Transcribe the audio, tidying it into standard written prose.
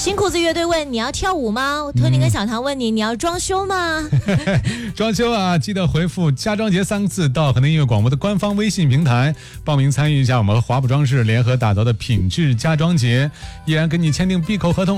新裤子乐队问你要跳舞吗？托尼跟小唐问你要装修吗？ 装修啊，记得回复家装节3个字到河南音乐广播的官方微信平台报名参与一下我们和华普装饰联合打造的品质家装节，依然跟你签订闭口合同。